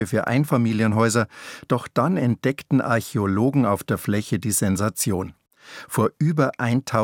für Einfamilienhäuser, doch dann entdeckten Archäologen auf der Fläche die Sensation. Vor über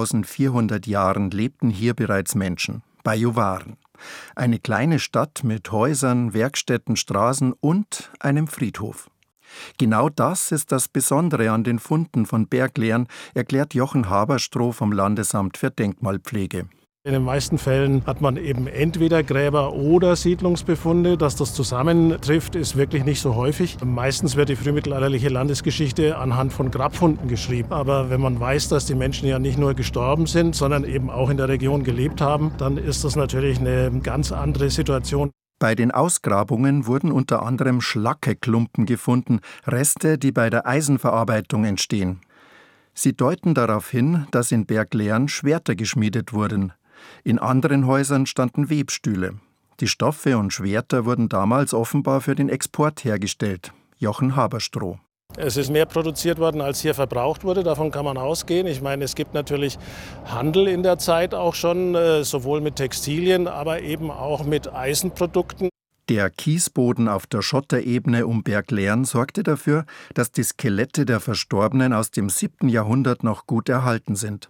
1400 Jahren lebten hier bereits Menschen, Bajuwaren. Eine kleine Stadt mit Häusern, Werkstätten, Straßen und einem Friedhof. Genau das ist das Besondere an den Funden von Berglehren, erklärt Jochen Haberstroh vom Landesamt für Denkmalpflege. In den meisten Fällen hat man eben entweder Gräber- oder Siedlungsbefunde. Dass das zusammentrifft, ist wirklich nicht so häufig. Meistens wird die frühmittelalterliche Landesgeschichte anhand von Grabfunden geschrieben. Aber wenn man weiß, dass die Menschen ja nicht nur gestorben sind, sondern eben auch in der Region gelebt haben, dann ist das natürlich eine ganz andere Situation. Bei den Ausgrabungen wurden unter anderem Schlackeklumpen gefunden, Reste, die bei der Eisenverarbeitung entstehen. Sie deuten darauf hin, dass in Berglehren Schwerter geschmiedet wurden. In anderen Häusern standen Webstühle. Die Stoffe und Schwerter wurden damals offenbar für den Export hergestellt. Jochen Haberstroh. Es ist mehr produziert worden, als hier verbraucht wurde. Davon kann man ausgehen. Ich meine, es gibt natürlich Handel in der Zeit auch schon, sowohl mit Textilien, aber eben auch mit Eisenprodukten. Der Kiesboden auf der Schotterebene um Berglehren sorgte dafür, dass die Skelette der Verstorbenen aus dem 7. Jahrhundert noch gut erhalten sind.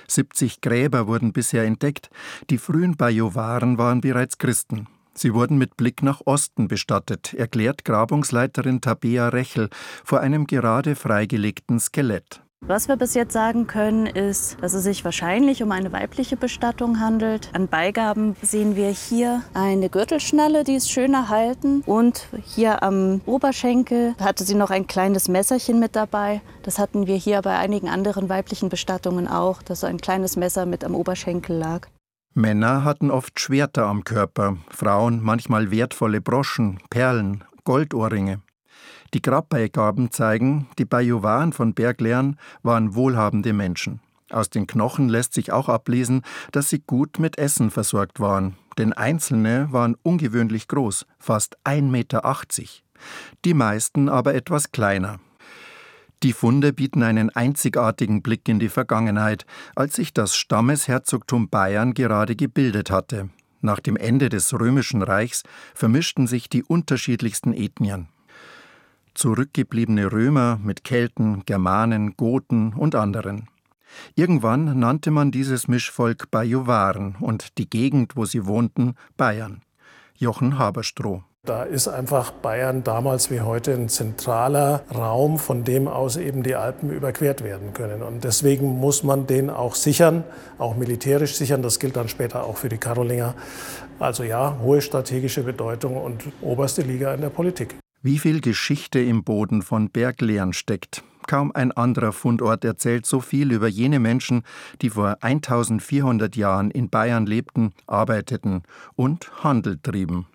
70 Gräber wurden bisher entdeckt. Die frühen Bajuwaren waren bereits Christen. Sie wurden mit Blick nach Osten bestattet, erklärt Grabungsleiterin Tabea Rechel vor einem gerade freigelegten Skelett. Was wir bis jetzt sagen können, ist, dass es sich wahrscheinlich um eine weibliche Bestattung handelt. An Beigaben sehen wir hier eine Gürtelschnalle, die ist schön erhalten. Und hier am Oberschenkel hatte sie noch ein kleines Messerchen mit dabei. Das hatten wir hier bei einigen anderen weiblichen Bestattungen auch, dass so ein kleines Messer mit am Oberschenkel lag. Männer hatten oft Schwerter am Körper, Frauen manchmal wertvolle Broschen, Perlen, Goldohrringe. Die Grabbeigaben zeigen, die Bajuwaren von Berglehren waren wohlhabende Menschen. Aus den Knochen lässt sich auch ablesen, dass sie gut mit Essen versorgt waren. Denn einzelne waren ungewöhnlich groß, fast 1,80 Meter. Die meisten aber etwas kleiner. Die Funde bieten einen einzigartigen Blick in die Vergangenheit, als sich das Stammesherzogtum Bayern gerade gebildet hatte. Nach dem Ende des Römischen Reichs vermischten sich die unterschiedlichsten Ethnien. Zurückgebliebene Römer mit Kelten, Germanen, Goten und anderen. Irgendwann nannte man dieses Mischvolk Bajuwaren und die Gegend, wo sie wohnten, Bayern. Jochen Haberstroh. Da ist einfach Bayern damals wie heute ein zentraler Raum, von dem aus eben die Alpen überquert werden können. Und deswegen muss man den auch sichern, auch militärisch sichern. Das gilt dann später auch für die Karolinger. Also ja, hohe strategische Bedeutung und oberste Liga in der Politik. Wie viel Geschichte im Boden von Berglehren steckt. Kaum ein anderer Fundort erzählt so viel über jene Menschen, die vor 1400 Jahren in Bayern lebten, arbeiteten und Handel trieben.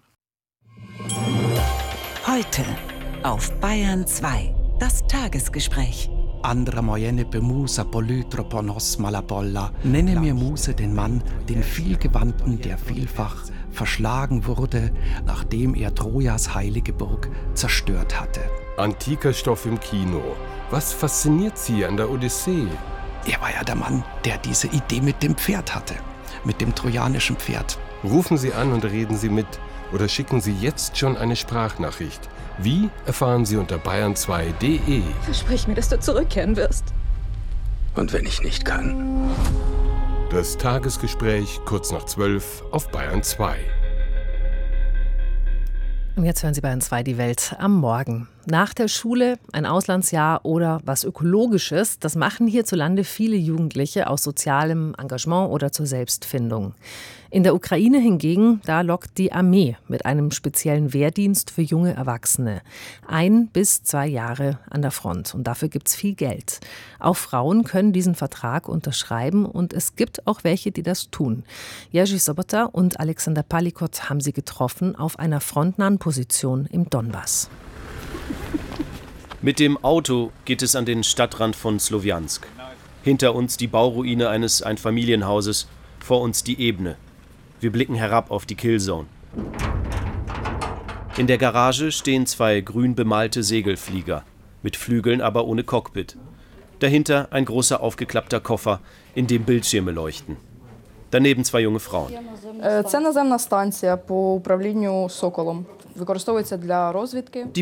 Heute auf Bayern 2, das Tagesgespräch. Andra mojene bemusa polytro ponos malabolla. Nenne mir Muse den Mann, den Vielgewandten, der vielfach verschlagen wurde, nachdem er Trojas heilige Burg zerstört hatte. Antiker Stoff im Kino. Was fasziniert Sie an der Odyssee? Er war ja der Mann, der diese Idee mit dem Pferd hatte, mit dem trojanischen Pferd. Rufen Sie an und reden Sie mit oder schicken Sie jetzt schon eine Sprachnachricht. Wie erfahren Sie unter bayern2.de. Versprich mir, dass du zurückkehren wirst. Und wenn ich nicht kann? Das Tagesgespräch kurz nach 12 auf Bayern 2. Und jetzt hören Sie Bayern 2 die Welt am Morgen. Nach der Schule ein Auslandsjahr oder was Ökologisches, das machen hierzulande viele Jugendliche aus sozialem Engagement oder zur Selbstfindung. In der Ukraine hingegen, da lockt die Armee mit einem speziellen Wehrdienst für junge Erwachsene. 1 bis 2 Jahre an der Front und dafür gibt's viel Geld. Auch Frauen können diesen Vertrag unterschreiben und es gibt auch welche, die das tun. Jerzy Sobota und Alexander Palikot haben sie getroffen auf einer frontnahen Position im Donbass. Mit dem Auto geht es an den Stadtrand von Slowjansk. Hinter uns die Bauruine eines Einfamilienhauses, vor uns die Ebene. Wir blicken herab auf die Killzone. In der Garage stehen 2 grün bemalte Segelflieger, mit Flügeln aber ohne Cockpit. Dahinter ein großer aufgeklappter Koffer, in dem Bildschirme leuchten. Daneben 2 junge Frauen. використовується для розвідки.